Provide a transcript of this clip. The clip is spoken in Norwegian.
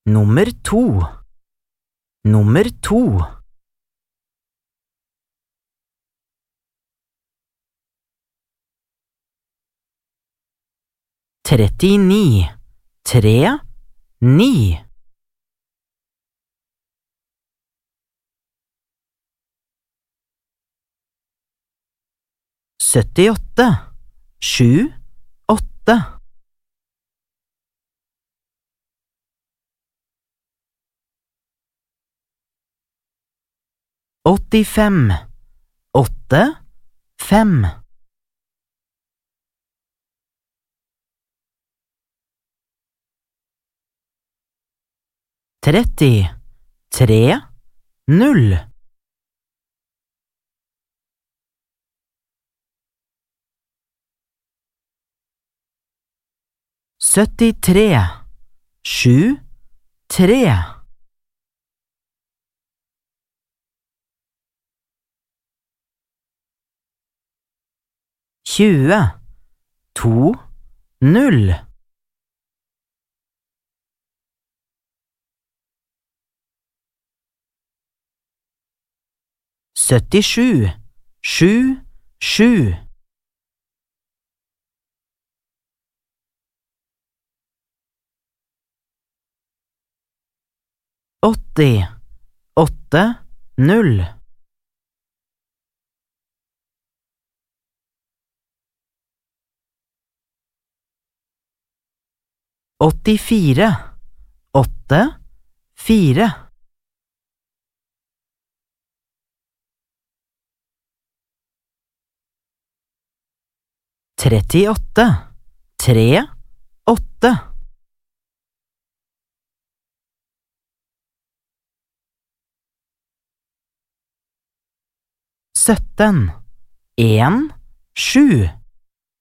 Nummer to. Nummer to. 39. 3, 9. 78. 7, 8. 85. 8, 5. 30. 3, 0. 73. 7, 3. 20. 2, 0. 77. 7, 7. 80. 8, 0. 84. 8, 4. 38. 3, 8. 17. 1, 7.